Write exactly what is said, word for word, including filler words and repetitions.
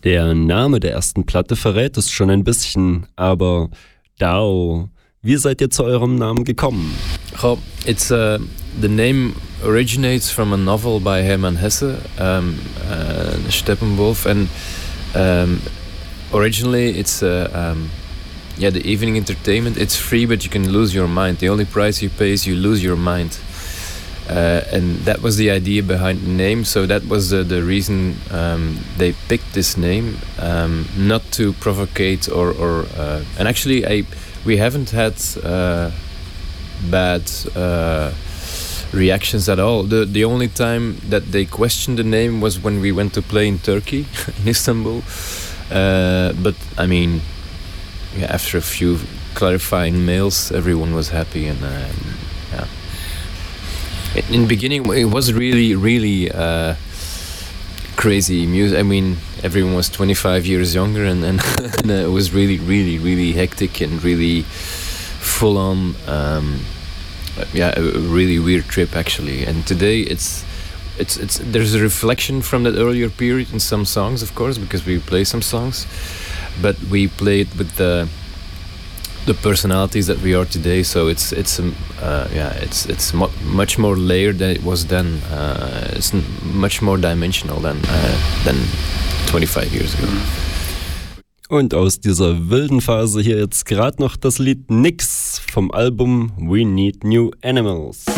Der Name der ersten Platte verrät es schon ein bisschen, aber Dao, wie seid ihr zu eurem Namen gekommen? Oh, it's uh, the name originates from a novel by Hermann Hesse, um, uh, Steppenwolf, and um, originally it's uh, um, yeah the evening entertainment. It's free, but you can lose your mind. The only price you pay is you lose your mind, uh, and that was the idea behind the name. So that was the, the reason um, they picked this name, um, not to provocate or or uh, and actually I we haven't had. Uh, bad uh, reactions at all. The the only time that they questioned the name was when we went to play in Turkey, in Istanbul. Uh, but I mean, yeah, after a few clarifying mails, everyone was happy, and um, yeah. In the beginning, it was really, really uh, crazy music. I mean, everyone was twenty-five years younger, and, and, and it was really, really, really hectic and really full on. Um, yeah, a really weird trip actually. And today it's it's it's there's a reflection from that earlier period in some songs, of course, because we play some songs, but we play it with the the personalities that we are today. So it's it's um, uh, yeah it's it's mo- much more layered than it was then. Uh, it's n- much more dimensional than uh, than twenty-five years ago. Und aus dieser wilden Phase hier jetzt gerade noch das Lied Nix vom Album We Need New Animals.